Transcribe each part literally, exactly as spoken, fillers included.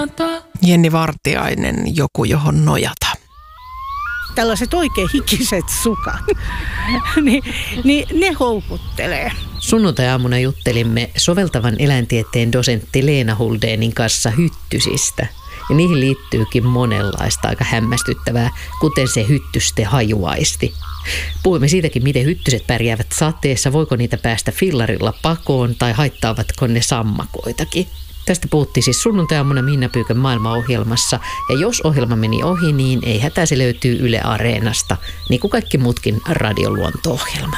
nojata. Jenni Vartiainen, joku johon nojata. Tällaiset oikein hikiset sukat, niin, niin ne houkuttelee. Sunnuntai-aamuna juttelimme soveltavan eläintieteen dosentti Leena Huldénin kanssa hyttysistä. Ja niihin liittyykin monenlaista aika hämmästyttävää, kuten se hyttysten hajuaisti. Puhuimme siitäkin, miten hyttyset pärjäävät sateessa, voiko niitä päästä fillarilla pakoon tai haittaavatko ne sammakoitakin. Tästä puhuttiin siis sunnuntai-aamuna Minna Pyykön maailmaohjelmassa, ja jos ohjelma meni ohi, niin ei hätää, se löytyy Yle Areenasta, niin kuin kaikki muutkin radioluonto-ohjelmat.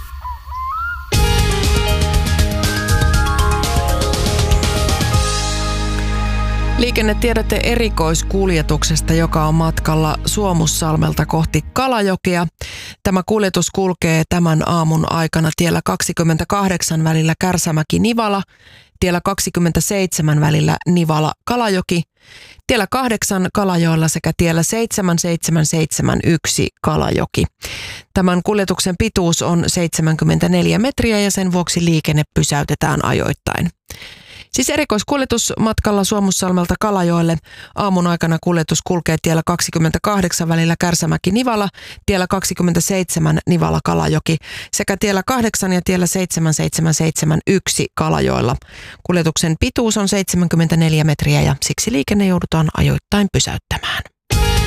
Liikennetiedote erikoiskuljetuksesta, joka on matkalla Suomussalmelta kohti Kalajokea. Tämä kuljetus kulkee tämän aamun aikana tiellä kaksikymmentäkahdeksan välillä Kärsämäki-Nivala, tiellä kaksikymmentäseitsemän välillä Nivala-Kalajoki, tiellä kahdeksan Kalajoella sekä tiellä seitsemän seitsemän seitsemän yksi Kalajoki. Tämän kuljetuksen pituus on seitsemänkymmentäneljä metriä ja sen vuoksi liikenne pysäytetään ajoittain. Siis erikoiskuljetus matkalla Suomussalmelta Kalajoelle. Aamun aikana kuljetus kulkee tiellä kaksikymmentäkahdeksan välillä Kärsämäki-Nivala, tiellä kaksikymmentäseitsemän Nivala-Kalajoki sekä tiellä kahdeksan ja tiellä seitsemän seitsemän seitsemän yksi Kalajoella. Kuljetuksen pituus on seitsemänkymmentäneljä metriä ja siksi liikenne joudutaan ajoittain pysäyttämään.